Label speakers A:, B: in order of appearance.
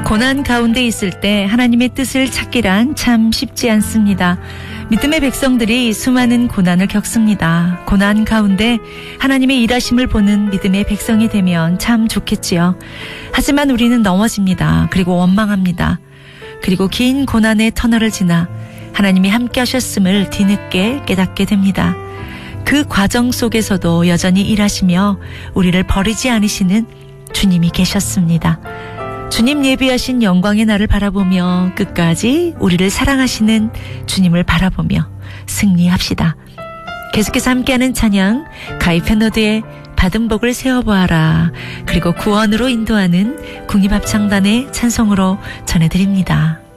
A: 고난 가운데 있을 때 하나님의 뜻을 찾기란 참 쉽지 않습니다. 믿음의 백성들이 수많은 고난을 겪습니다. 고난 가운데 하나님의 일하심을 보는 믿음의 백성이 되면 참 좋겠지요. 하지만 우리는 넘어집니다. 그리고 원망합니다. 그리고 긴 고난의 터널을 지나 하나님이 함께 하셨음을 뒤늦게 깨닫게 됩니다. 그 과정 속에서도 여전히 일하시며 우리를 버리지 않으시는 주님이 계셨습니다. 주님 예비하신 영광의 날을 바라보며 끝까지 우리를 사랑하시는 주님을 바라보며 승리합시다. 계속해서 함께하는 찬양 가이페노드의 받은 복을 세어보아라, 그리고 구원으로 인도하는 국립합창단의 찬송으로 전해드립니다.